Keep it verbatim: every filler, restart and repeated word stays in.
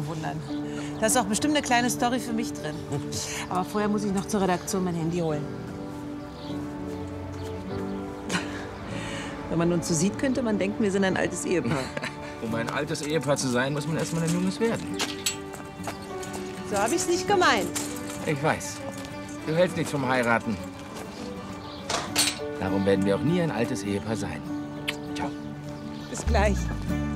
wundern. Da ist auch bestimmt eine kleine Story für mich drin. Aber vorher muss ich noch zur Redaktion mein Handy holen. Wenn man uns so sieht, könnte man denken, wir sind ein altes Ehepaar. Um ein altes Ehepaar zu sein, muss man erstmal ein junges werden. So habe ich es nicht gemeint. Ich weiß. Du hältst nichts vom Heiraten. Darum werden wir auch nie ein altes Ehepaar sein. Ciao. Bis gleich.